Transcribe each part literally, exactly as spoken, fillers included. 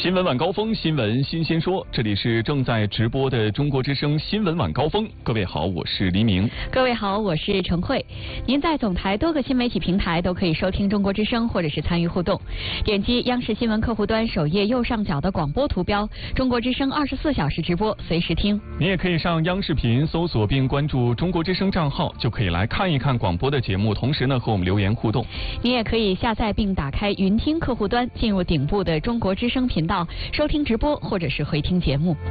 新闻晚高峰，新闻新鲜说，这里是正在直播的中国之声新闻晚高峰。各位好，我是黎明。 各位好，我是陈慧。您在总台多个新媒体平台都可以收听中国之声，或者是参与互动。点击央视新闻客户端首页右上角的广播图标，中国之声二十四小时直播，随时听。 你也可以上央视频搜索并关注中国之声账号，就可以来看一看广播的节目，同时呢和我们留言互动。 你也可以下载并打开云听客户端，进入顶部的中国之声频道。收听直播或者是回听节目。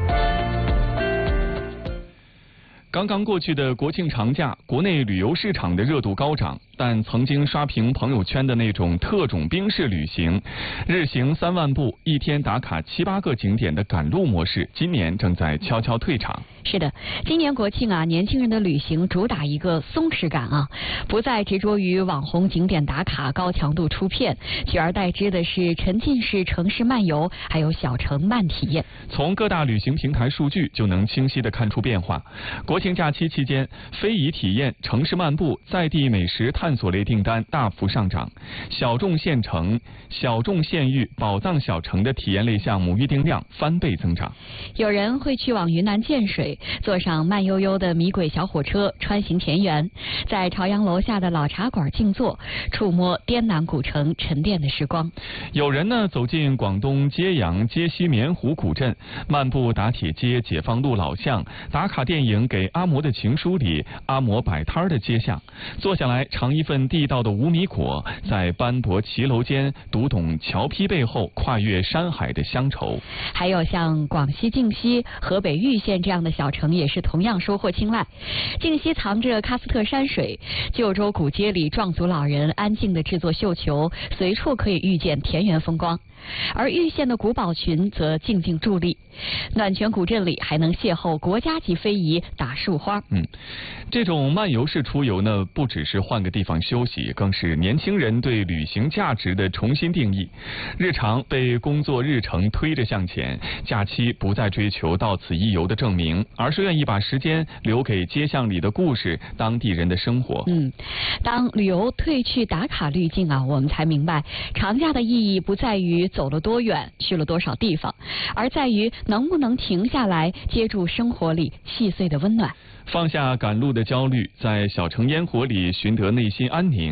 刚刚过去的国庆长假，国内旅游市场的热度高涨，但曾经刷屏朋友圈的那种特种兵式旅行，日行三万步、一天打卡七八个景点的赶路模式，今年正在悄悄退场。 是的，今年国庆啊，年轻人的旅行主打一个松弛感啊，不再执着于网红景点打卡、高强度出片，取而代之的是沉浸式城市漫游，还有小城慢体验。 从各大旅行平台数据就能清晰地看出变化。国庆假期期间，非遗体验、城市漫步、在地美食探索类订单大幅上涨，小众县城、小众县域、宝藏小城的体验类项目预订量翻倍增长。 有人会去往云南建水，坐上慢悠悠的米轨小火车穿行田园，在朝阳楼下的老茶馆静坐，触摸滇南古城沉淀的时光。 有人呢走进广东揭阳揭西棉湖古镇，漫步打铁街、解放路老巷，打卡电影《给阿嬷的情书》里阿嬷摆摊的街巷，坐下来尝一份地道的无米果，在斑驳骑楼间读懂桥坯背后跨越山海的乡愁。 还有像广西靖西、河北玉县这样的小城也是同样收获青睐。靖西藏着喀斯特山水，旧州古街里壮族老人安静地制作绣球，随处可以遇见田园风光。而玉县的古堡群则静静伫立，暖泉古镇里还能邂逅国家级非遗打树花。 嗯，这种漫游式出游呢，不只是换个地方休息，更是年轻人对旅行价值的重新定义。日常被工作日程推着向前，假期不再追求到此一游的证明，而是愿意把时间留给街巷里的故事、当地人的生活。 嗯，当旅游褪去打卡滤镜啊，我们才明白长假的意义不在于走了多远，去了多少地方，而在于能不能停下来，接住生活里细碎的温暖。 放下赶路的焦虑，在小城烟火里寻得内心安宁，